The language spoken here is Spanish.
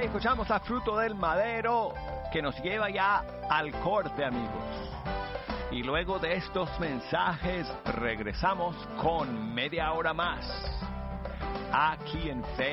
ahí escuchamos a Fruto del Madero, que nos lleva ya al corte, amigos. Y luego de estos mensajes regresamos con media hora más aquí en Fe